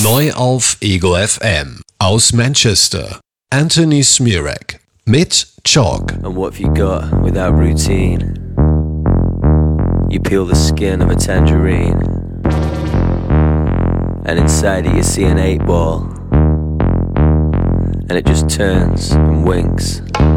Neu auf Ego FM aus Manchester. Anthony Smirek mit Chalk. And what have you got without routine? You peel the skin of a tangerine, and inside it you see an 8 ball, and it just turns and winks